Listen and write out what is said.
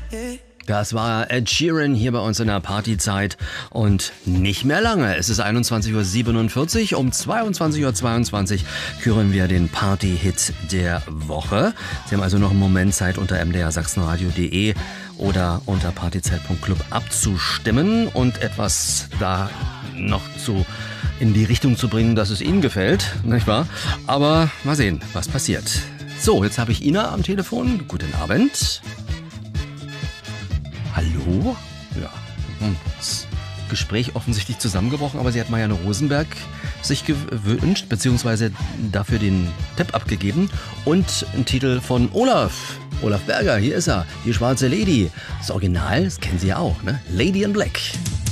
Das war Ed Sheeran hier bei uns in der Partyzeit und nicht mehr lange. Es ist 21.47 Uhr. Um 22.22 Uhr küren wir den Party-Hit der Woche. Sie haben also noch einen Moment Zeit, unter mdrsachsenradio.de oder unter partyzeit.club abzustimmen und etwas da noch in die Richtung zu bringen, dass es Ihnen gefällt, nicht wahr? Aber mal sehen, was passiert. So, jetzt habe ich Ina am Telefon. Guten Abend. Hallo? Ja, das Gespräch offensichtlich zusammengebrochen, aber sie hat Marianne Rosenberg sich gewünscht, beziehungsweise dafür den Tipp abgegeben und einen Titel von Olaf Berger, hier ist er, die schwarze Lady. Das Original, das kennen Sie ja auch, ne? Lady in Black.